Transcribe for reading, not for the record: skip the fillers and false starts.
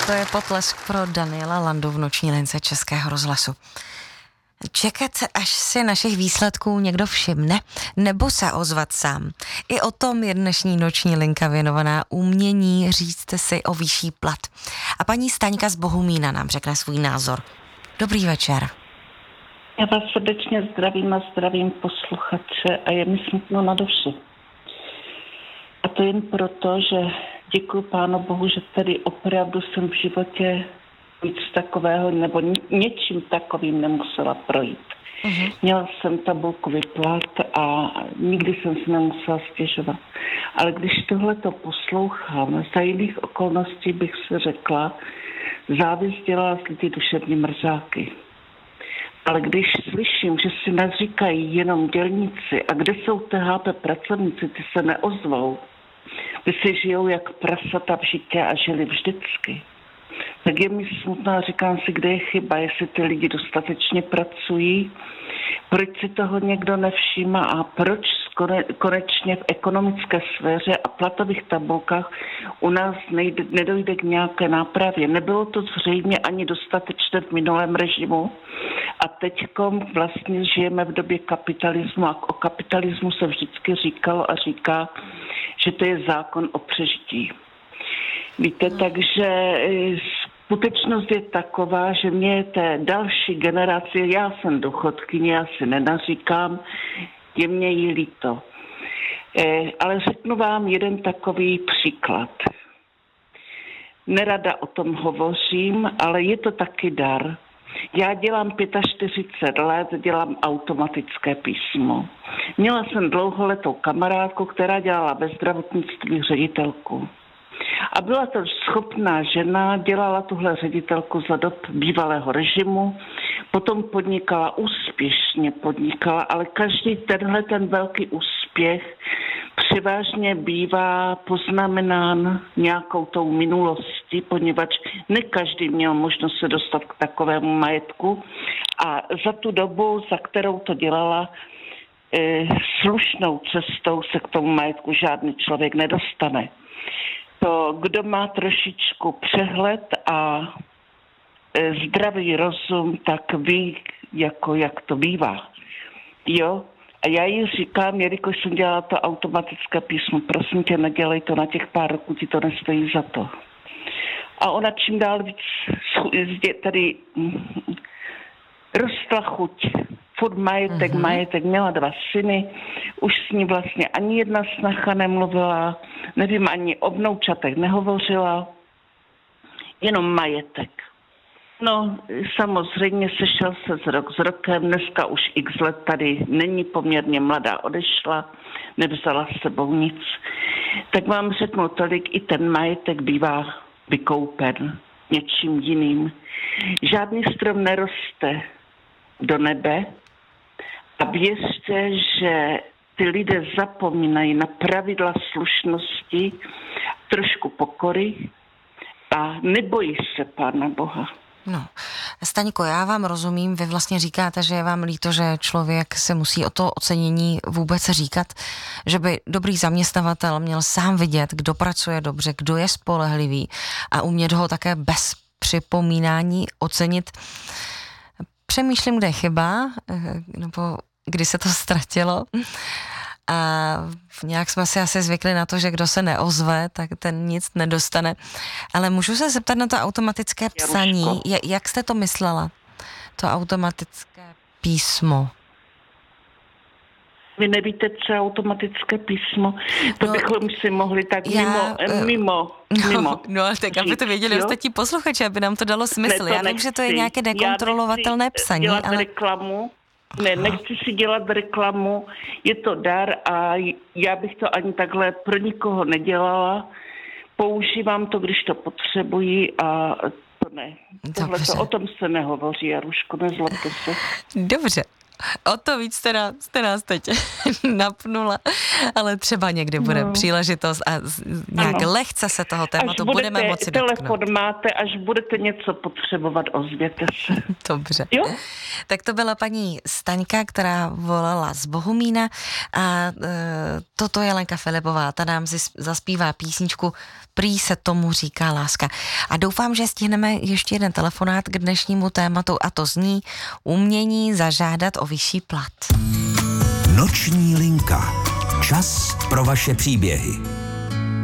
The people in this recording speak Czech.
To je potlesk pro Daniela Landu v noční lince Českého rozhlasu. Čekat, až si našich výsledků někdo všimne, nebo se ozvat sám. I o tom je dnešní noční linka věnovaná umění říct si o vyšší plat. A paní Staňka z Bohumína nám řekne svůj názor. Dobrý večer. Já vás srdečně zdravím a zdravím posluchače a je mi smutno na duši. A to jen proto, že děkuji Pánu Bohu, že tady opravdu jsem v životě nic takového nebo něčím takovým nemusela projít. Měla jsem tabulkový plat a nikdy jsem si nemusela stěžovat. Ale když tohleto poslouchám, za jiných okolností bych si řekla, závist dělá z lidí duševní mrzáky. Ale když slyším, že si naříkají jenom dělníci a kde jsou THP pracovníci, ty se neozvou, ty si žijou jak prasata v žitě a žili vždycky, tak je mi smutná a říkám si, kde je chyba, jestli ty lidi dostatečně pracují, proč si toho někdo nevšímá a proč konečně v ekonomické sféře a platových tabulkách u nás nedojde k nějaké nápravě. Nebylo to zřejmě ani dostatečné v minulém režimu a teďkom vlastně žijeme v době kapitalismu a o kapitalismu se vždycky říkalo a říká, že to je zákon o přežití. Víte, takže skutečnost je taková, že mě je té další generaci, já jsem důchodkyně, já si nenaříkám, je mě jí líto. Ale řeknu vám jeden takový příklad. Nerada o tom hovořím, ale je to taky dar. Já dělám 45 let, dělám automatické písmo. Měla jsem dlouholetou kamarádku, která dělala ve zdravotnictví ředitelku. A byla to schopná žena, dělala tuhle ředitelku za dob bývalého režimu, potom úspěšně podnikala, ale každý ten velký úspěch převážně bývá poznamenán nějakou tou minulostí, poněvadž ne každý měl možnost se dostat k takovému majetku a za tu dobu, za kterou to dělala, slušnou cestou se k tomu majetku žádný člověk nedostane. To, kdo má trošičku přehled a zdravý rozum, tak ví, jak to bývá. Jo? A já jí říkám, jelikož jsem dělala to automatické písmo, prosím tě, nedělej to na těch pár roků, ti to nestojí za to. A ona čím dál víc tady rostla chuť. Furt majetek, měla 2 syny, už s ní vlastně ani jedna snacha nemluvila, nevím, ani o vnoučatech nehovořila, jenom majetek. No, samozřejmě sešel se rok s rokem, dneska už x let tady není, poměrně mladá, odešla, nevzala s sebou nic. Tak vám řeknu tolik, i ten majetek bývá vykoupen něčím jiným. Žádný strom neroste do nebe a věřte, že ty lidé zapomínají na pravidla slušnosti, trošku pokory a nebojí se Pána Boha. No, Staňko, já vám rozumím, vy vlastně říkáte, že je vám líto, že člověk se musí o to ocenění vůbec říkat, že by dobrý zaměstnavatel měl sám vidět, kdo pracuje dobře, kdo je spolehlivý a umět ho také bez připomínání ocenit. Přemýšlím, kde je chyba, nebo kdy se to ztratilo. A nějak jsme si asi zvykli na to, že kdo se neozve, tak ten nic nedostane. Ale můžu se zeptat na to automatické psaní. Jak jste to myslela? To automatické písmo. Vy nevíte, co je automatické písmo? To bychom si mohli tak mimo. No, tak aby to věděli ostatní posluchači, aby nám to dalo smysl. Já vím, že to je nějaké nekontrolovatelné psaní, ale... reklamu. Ne, nechci si dělat reklamu, je to dar a já bych to ani takhle pro nikoho nedělala. Používám to, když to potřebuji a to ne. Tohle o tom se nehovoří, Jaruško, nezlobte se. Dobře. O to víc jste nás teď napnula, ale třeba někdy bude příležitost a nějak lehce se toho tématu budeme moci dotknout. Telefon máte, až budete něco potřebovat, ozvěte se. Dobře. Jo? Tak to byla paní Staňka, která volala z Bohumína a toto je Lenka Filipová, ta nám zaspívá písničku Prý se tomu říká láska. A doufám, že stihneme ještě jeden telefonát k dnešnímu tématu a to zní umění zažádat o vyšší plat. Noční linka. Čas pro vaše příběhy.